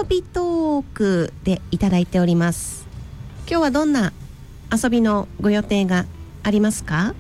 びトークでいただいております。今日はどんな遊びのご予定がありますか？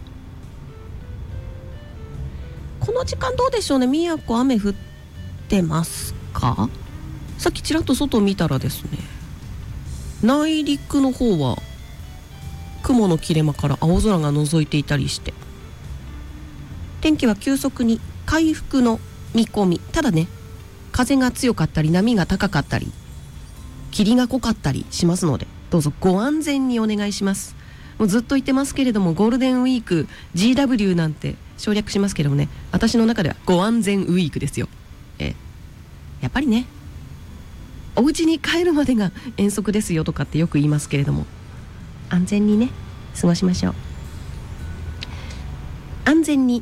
この時間どうでしょうね。宮古雨降ってますか？さっきちらっと外を見たらですね、内陸の方は雲の切れ間から青空が覗いていたりして、天気は急速に回復の見込み。ただね、風が強かったり波が高かったり霧が濃かったりしますので、どうぞご安全にお願いします。もうずっと言ってますけれども、ゴールデンウィーク GW なんて省略しますけれどもね、私の中ではご安全ウィークですよ。やっぱりね、お家に帰るまでが遠足ですよとかってよく言いますけれども、安全にね過ごしましょう。安全に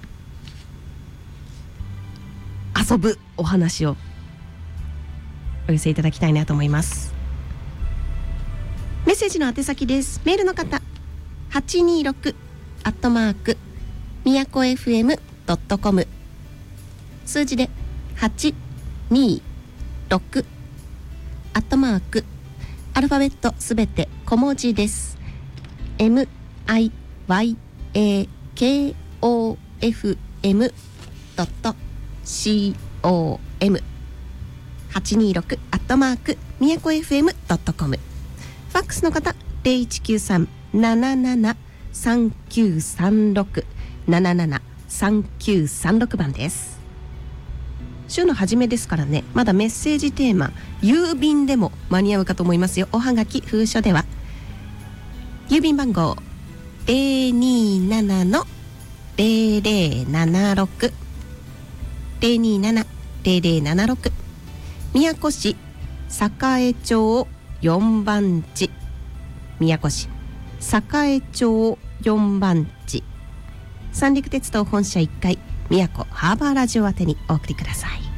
遊ぶお話をお寄せいただきたいなと思います。メッセージの宛先です。メールの方、826宮古 FM.com、 数字で826アルファベットすべて小文字です。 MIYAKOFM.com、 826宮古 FM.com。 ファックスの方、0193-773936 773936番です。週の初めですからね、まだメッセージテーマ郵便でも間に合うかと思いますよ。おはがき封書では郵便番号 027-0076 027-0076、 宮古市栄町4番地、宮古市栄町4番地、三陸鉄道本社1階宮古ハーバーラジオ宛てにお送りください。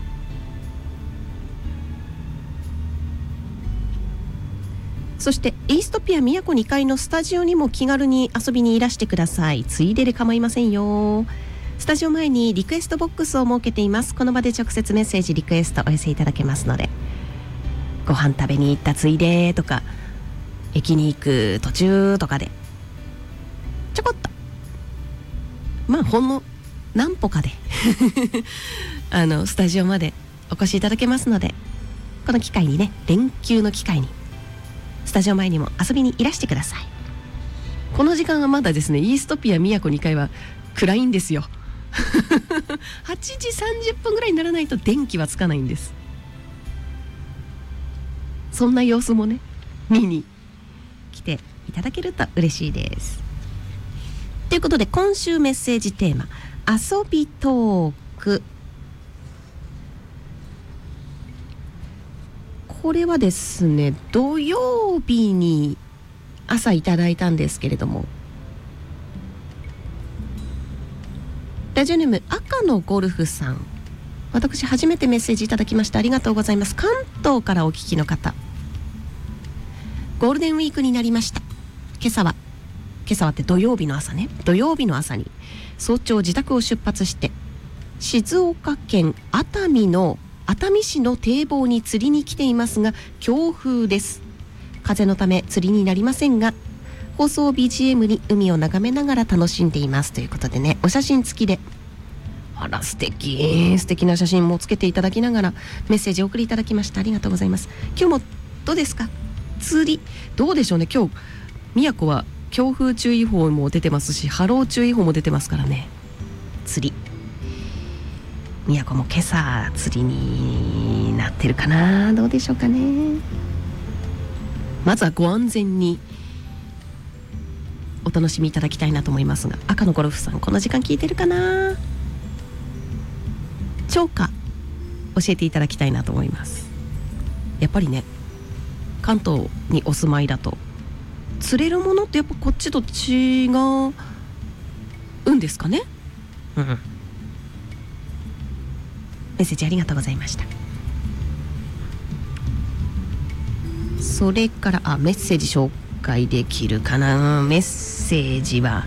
そしてイーストピア宮古2階のスタジオにも気軽に遊びにいらしてください。ついでで構いませんよ。スタジオ前にリクエストボックスを設けています。この場で直接メッセージリクエストお寄せいただけますので、ご飯食べに行ったついでとか、駅に行く途中とかでちょこっと、まあほんの何歩かでスタジオまでお越しいただけますので、この機会にね、連休の機会にスタジオ前にも遊びにいらしてください。この時間はまだですね、イーストピア宮古2階は暗いんですよ8時30分ぐらいにならないと電気はつかないんです。そんな様子もね、見に来ていただけると嬉しいです。ということで、今週メッセージテーマ、遊びトーク。これはですね、土曜日に朝いただいたんですけれども、ラジオネーム赤のゴルフさん、私初めてメッセージいただきました。ありがとうございます。関東からお聞きの方、ゴールデンウィークになりました。今朝はって土曜日の朝ね、土曜日の朝に早朝自宅を出発して、静岡県熱海市の堤防に釣りに来ていますが、強風です。風のため釣りになりませんが、放送 BGM に海を眺めながら楽しんでいますということでね、お写真付きで、あら素敵な写真もつけていただきながらメッセージをお送りいただきました。ありがとうございます。今日もどうですか、釣りどうでしょうね。今日宮古は強風注意報も出てますし、波浪注意報も出てますからね。釣り、宮古も今朝釣りになってるかな、どうでしょうかね。まずはご安全にお楽しみいただきたいなと思いますが、赤のゴルフさん、この時間聞いてるかな。釣果教えていただきたいなと思います。やっぱりね、関東にお住まいだと釣れるものってやっぱこっちと違うんですかね。メッセージありがとうございました。それからメッセージ紹介できるかな。メッセージは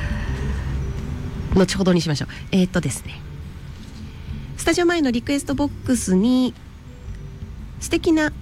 後ほどにしましょう。ですね、スタジオ前のリクエストボックスに素敵な